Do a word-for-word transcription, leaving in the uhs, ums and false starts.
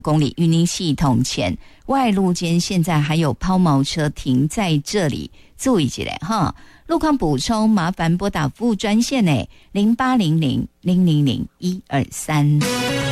公里运营系统前外路间现在还有抛锚车停在这里，注意一下哈。路况补充麻烦拨打服务专线诶零八零零零零零一二三。